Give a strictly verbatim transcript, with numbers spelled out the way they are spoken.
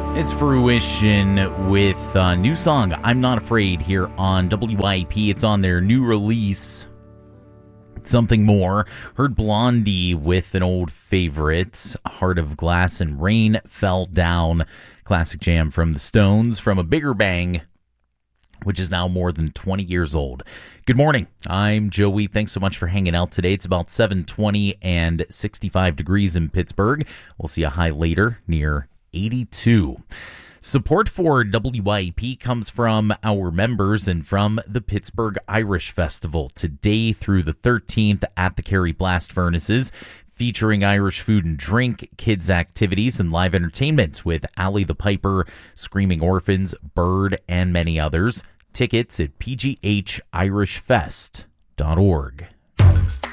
It's Fruition with a new song, I'm Not Afraid, here on W I P. It's on their new release, Something More. Heard Blondie with an old favorite, Heart of Glass, and Rain Fell Down. Classic jam from the Stones from A Bigger Bang, which is now more than twenty years old. Good morning. I'm Joey. Thanks so much for hanging out today. It's about seven twenty and sixty-five degrees in Pittsburgh. We'll see a high later near eighty-two. Support for W I P comes from our members and from the Pittsburgh Irish Festival today through the thirteenth at the Kerry Blast Furnaces, featuring Irish food and drink, kids' activities, and live entertainment with Ally the Piper, Screaming Orphans, Bird, and many others. Tickets at p g h irish fest dot org.